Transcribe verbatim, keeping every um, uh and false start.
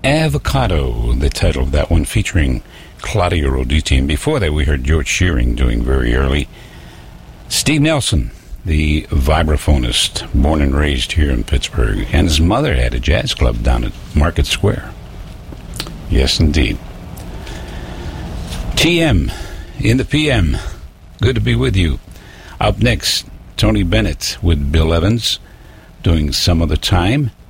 Avocado, the title of that one, featuring Claudio Roditi. And before that, we heard George Shearing doing very early. Steve Nelson, the vibraphonist, born and raised here in Pittsburgh. And his mother had a jazz club down at Market Square. Yes, indeed. T M in the P M. Good to be with you. Up next, Tony Bennett with Bill Evans doing Some Other Time.